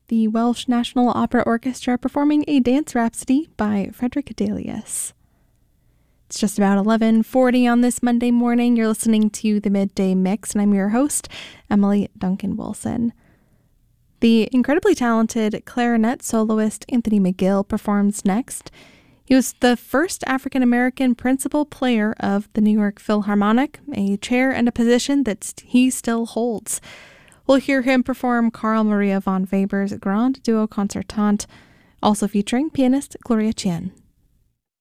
the Welsh National Opera Orchestra performing a dance rhapsody by Frederick Delius. It's just about 11:40 on this Monday morning. You're listening to the Midday Mix, and I'm your host, Emily Duncan Wilson. The incredibly talented clarinet soloist Anthony McGill performs next. He was the first African-American principal player of the New York Philharmonic, a chair and a position that he still holds. We'll hear him perform Carl Maria von Weber's Grand Duo Concertante, also featuring pianist Gloria Chien.